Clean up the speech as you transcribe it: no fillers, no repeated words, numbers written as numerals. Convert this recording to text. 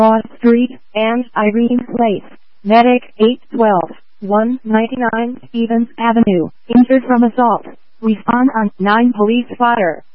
Broad Street and Irene Place. Medic 812, 199 Stevens Avenue. Injured from assault. Respond on 9 police fire.